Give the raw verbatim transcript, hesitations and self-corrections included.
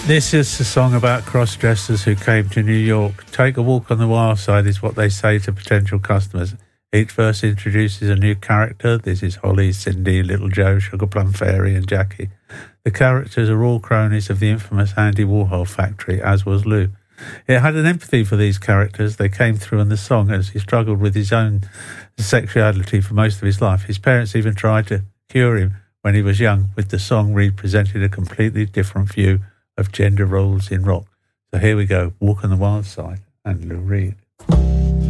This is a song about cross-dressers who came to New York. Take a walk on the wild side is what they say to potential customers. Each verse introduces a new character. This is Holly, Cindy, Little Joe, Sugar Plum Fairy and Jackie. The characters are all cronies of the infamous Andy Warhol factory, as was Lou. It had an empathy for these characters. They came through in the song as he struggled with his own sexuality for most of his life. His parents even tried to cure him when he was young, with the song represented a completely different view of gender roles in rock. So here we go, Walk on the Wild Side and Lou Reed.